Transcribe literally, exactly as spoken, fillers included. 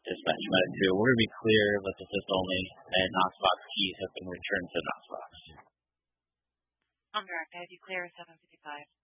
Dispatch Medic two. We're going to be clear, let's assist only, and Knoxbox keys have been returned to Knoxbox. On direct, I have you clear seven fifty-five.